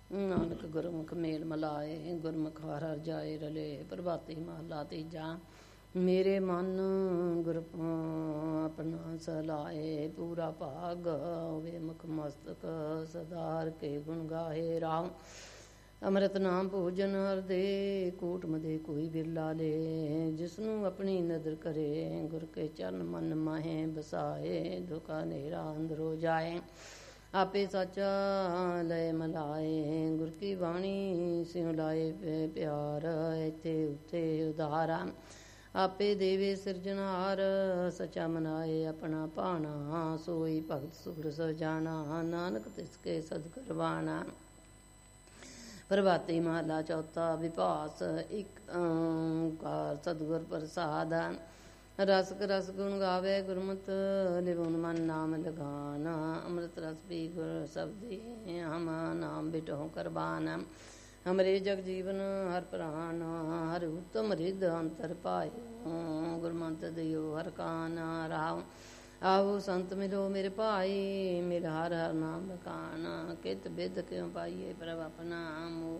ਨਾਨਕ ਗੁਰਮੁਖ ਮੇਲ ਮਲਾਏ, ਗੁਰਮੁਖ ਹਰ ਹਰ ਜਾਏ ਰਲੇ। ਪ੍ਰਭਾਤੀ ਮਹਲਾ ਤੀਜਾ। ਮੇਰੇ ਮਨ ਗੁਰ ਆਪਣਾ ਸਲਾਏ, ਪੂਰਾ ਭਾਗ ਹੋਵੇ ਮੁਖ ਮਸਤਕ, ਸਦਾਰ ਕੇ ਗੁਣ ਗਾਏ। ਰਾਮ ਅੰਮ੍ਰਿਤ ਨਾਮ ਭੋਜਨ ਹਰ ਦੇ, ਕੂਟਮ ਦੇ ਕੋਈ ਬਿਰਲਾ ਲੈ। ਜਿਸਨੂੰ ਆਪਣੀ ਨਦਰ ਕਰੇ, ਗੁਰ ਕੇ ਚਰਨ ਮਨ ਮਾਹੇ ਬਸਾਏ। ਦੁਖਾ ਨੇਰਾ ਅੰਦਰੋ ਜਾਏ, ਆਪੇ ਸਾਚਾ ਲੈ ਮਲਾਏ। ਗੁਰ ਕੀ ਬਾਣੀ ਸਿਉ ਲਾਏ ਪਿਆਰ, ਇੱਥੇ ਉੱਥੇ ਉਧਾਰਾ। ਆਪੇ ਦੇਵੇ ਸਿਰਜਣਹਾਰ, ਸਚਾ ਮਨਾਏ ਆਪਣਾ ਭਾਣਾ। ਸੋਈ ਭਗਤ ਸੁਖਰ ਸਜਾਣਾ, ਨਾਨਕ ਤਿਸਕੇ ਸਦ ਕਰਵਾਣਾ। ਪ੍ਰਭਾਤੀ ਮਹਲਾ ਚੌਥਾ। ਵਿਭਾਸ ਇੱਕ ਓਂਕਾਰ ਸਤਿਗੁਰ ਪ੍ਰਸਾਦ। ਰਸਕ ਰਸ ਗੁਣ ਗਾਵੇ ਗੁਰਮਤਿ, ਲਿਵਨ ਮਨ ਨਾਮ ਲਗਾਨਾ। ਅੰਮ੍ਰਿਤ ਰਸ ਪੀ ਗੁਰ ਸਬਦੀ, ਹਮ ਨਾਮ ਬਿਟਹੁ ਕਰਬਾਨ। ਹਮਰੇ ਜਗ ਜੀਵਨ ਹਰ ਪ੍ਰਾਨ, ਹਰ ਉਤਮ ਰਿਦ ਅੰਤਰ ਪਾਇਓ। ਗੁਰਮਤਿ ਦਿਓ ਹਰ ਕਾਨ। ਰਾਮ ਆਓ ਸੰਤ ਮਿਲੋ ਮੇਰੇ ਭਾਈ, ਮਿਲ ਹਰ ਹਰ ਨਾਮ ਲਖਾਨ। ਕਿਤ ਬਿਦ ਕਿਉ ਪਾਈਏ ਪ੍ਰਭ ਆਪਣਾ, ਮੋਹ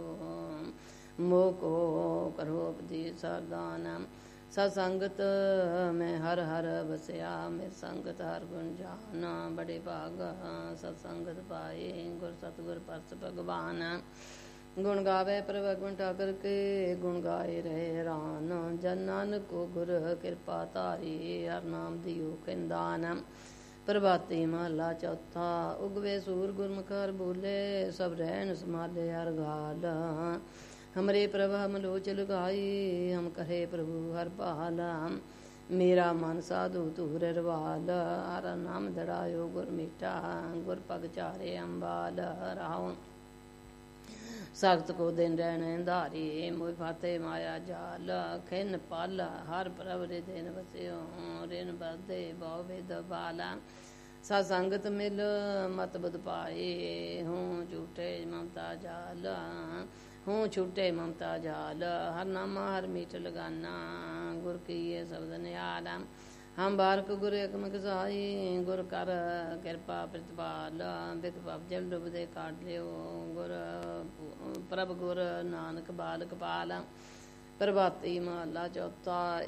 ਕੋ ਕਰੋ ਉਪਦੇਸ ਸਰਦਾਨ। ਸਤਸੰਗਤ ਮੈਂ ਹਰ ਹਰ ਵਸਿਆ, ਮੇਰ ਸੰਗਤ ਹਰ ਗੁਣ ਜਾਨਾ। ਬੜੇ ਭਾਗ ਸਤਸੰਗਤ ਪਾਏ, ਗੁਰ ਸਤਿਗੁਰ ਪਰਸ ਭਗਵਾਨ। ਗੁਣ ਗਾਵੇ ਪ੍ਰਭ ਗੁਣ ਠਾਕਰ ਕੇ, ਗੁਣ ਗਾਏ ਰਹੇ ਹੈਰਾਨ। ਜਨ ਨਾਨਕ ਕੋ ਗੁਰ ਕਿਰਪਾ ਧਾਰੀ, ਹਰ ਨਾਮ ਦਿਓ ਖਿੰਦਾਨ। ਪ੍ਰਭਾਤੀ ਮਹਲਾ ਚੌਥਾ। ਉਗਵੇ ਸੂਰ ਗੁਰਮੁਖ ਹਰ ਬੋਲੇ, ਸਭ ਰਹਿਣ ਸੰਭਾਲੇ ਹਰ ਗਾਲ। ਹਮਰੇ ਪ੍ਰਭ ਹਮ ਲੋਚ ਲੁਕਾਈ, ਹਮ ਕਰੇ ਪ੍ਰਭੂ ਹਰ ਭਾਲ। ਮੇਰਾ ਮਨ ਸਾਧੂ ਧੂਰ ਰਵਾਲ, ਹਰ ਨਾਮ ਦੜਾਇਓ ਗੁਰ ਮੀਠਾ। ਗੁਰ ਪਗ ਚਾਰੇ ਅੰਬਾਲ। ਰਾਉ ਸਖਤ ਕੋ ਦਿਨ ਰਹਿਣ ਧਾਰੀ, ਮੋਹ ਫਾਤੇ ਮਾਇਆ ਜਾਲ। ਖਿਨ ਪਲ ਹਰ ਪ੍ਰਭ ਰੇ ਦਿਨ ਵਸਿਓ, ਰਿਨ ਬਰਦੇ ਬਹੁ ਵਿਦ ਬਾਲਾ। ਸਤਸੰਗਤ ਮਿਲ ਮਤ ਬੁਧ ਪਾਏ, ਹੂੰ ਝੂਠੇ ਮਮਤਾ ਜਾਲ। ਹੂੰ ਛੂਟੇ ਮਮਤਾ ਜਾਲ, ਹਰ ਨਾਮਾ ਹਰ ਮੀਠ ਲਗਾਨਾ। ਗੁਰ ਕੀਏ ਸ਼ਬਦ ਨਿਹਾਲ। ਹਮ ਬਾਰਕ ਗੁਰ ਏਕਮਿਕ ਸਾਈ, ਗੁਰ ਕਰ ਕਿਰਪਾ ਪ੍ਰਤਪਾਲ। ਬਿਕ ਪਬ ਜਲ ਡੁਬਦੇ ਕਾਟ ਲਿਓ, ਗੁਰ ਪ੍ਰਭ ਗੁਰ ਨਾਨਕ ਬਾਲ ਕਪਾਲ। ਪ੍ਰਭਾਤੀ ਮਹਲਾ ਚੌਥਾ।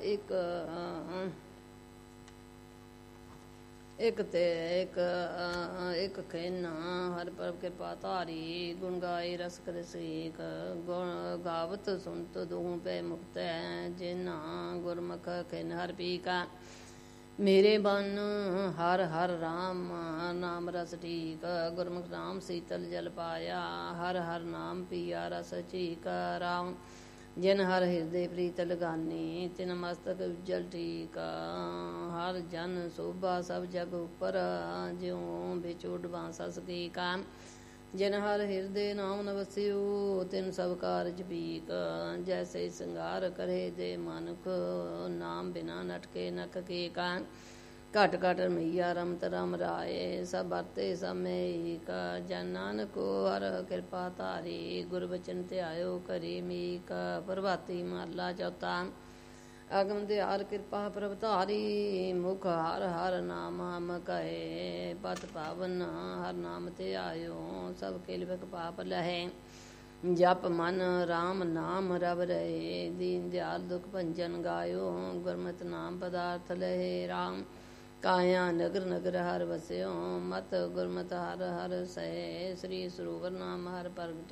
ਇੱਕ ਖਿਨ ਹਰ ਪ੍ਰਭ ਕਿਰਪਾ ਧਾਰੀ, ਗੁਣ ਗਾਏ ਰਸਕ ਰਸੀਕ। ਗੁਣ ਗਾਵਤ ਸੁਨਤ ਦੂਹ ਪੈ ਮੁਕਤ ਹੈ, ਜਿਨਾ ਗੁਰਮੁਖ ਖਿਨ ਹਰ ਪੀਕਾ। ਮੇਰੇ ਬਨ ਹਰ ਹਰ ਰਾਮ ਨਾਮ ਰਸ ਠੀਕ, ਗੁਰਮੁਖ ਨਾਮ ਸੀਤਲ ਜਲ ਪਾਇਆ। ਹਰ ਹਰ ਨਾਮ ਪੀਆ ਰਸ ਚੀਕ। ਰਾਮ ਜਿਨ ਹਰ ਹਿਰਦੇ ਪ੍ਰੀਤ ਲਗਾਨੀ, ਤਿਨ ਮਸਤਕ ਉਜਲ ਠੀਕ। ਹਰ ਜਨ ਸੋਭਾ ਸਭ ਜਗ ਉਪਰ, ਜਿਉ ਵਿਚੋੜ ਬਾਂਸਾ ਸਕੀਕਾ। ਜਿਨ ਹਰ ਹਿਰਦੇ ਨਾਮ ਨ ਵਸਿਓ, ਤਿਨ ਸਭ ਕਾਰਜ ਭੀਕ। ਜੈਸੇ ਸਿੰਗਾਰ ਕਰੇ ਦੇ ਮਨੁਖ, ਨਾਮ ਬਿਨਾ ਨਟਕੇ ਨਕ ਕੀਕਾ। ਘਟ ਘਟ ਰਮਈਆ ਰਮਤ ਰਮ ਰਾਏ, ਸਭ ਵਰਤੇ ਸਭ ਮੇਕ। ਜਨ ਨਾਨਕੋ ਹਰ ਕਿਰਪਾ ਧਾਰੀ, ਗੁਰ ਬਚਨ ਧਿਆਇਓ ਕਰੀ ਮੀਕ। ਪ੍ਰਭਾਤੀ ਮਹਲਾ ਚੌਥਾ। ਅਗਮ ਦਿਆਲ ਕਿਰਪਾ ਪ੍ਰਭ ਧਾਰੀ, ਮੁਖ ਹਰ ਹਰ ਨਾਮ ਹਮ ਕਹੇ। ਪਤ ਪਾਵਨ ਹਰ ਨਾਮ ਧਿਆਇਓ, ਸਭ ਕਿਲ ਬਿਕ ਪਾਪ ਲਹੇ। ਜਪ ਮਨ ਰਾਮ ਨਾਮ ਰਵ ਰਹੇ, ਦੀਨ ਦਿਆਲ ਦੁਖ ਭੰਜਨ ਗਾਇਓ। ਗੁਰਮਤਿ ਨਾਮ ਪਦਾਰਥ ਲਹੇ। ਰਾਮ ਕਾਇਆ ਨਗਰ ਨਗਰ ਹਰ ਵਸਿਓ, ਮਤ ਗੁਰਮਤਿ ਹਰ ਹਰ ਸਹਿ। ਸ੍ਰੀ ਸਰੋਵਰ ਨਾਮ ਹਰ ਪ੍ਰਗਟ